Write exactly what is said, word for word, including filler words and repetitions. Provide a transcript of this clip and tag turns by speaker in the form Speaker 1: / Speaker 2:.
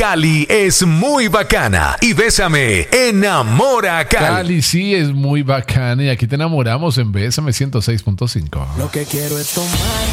Speaker 1: Cali es muy bacana y Bésame enamora a Cali.
Speaker 2: Cali sí es muy bacana y aquí te enamoramos en Bésame ciento seis punto cinco.
Speaker 3: Lo que quiero es tomar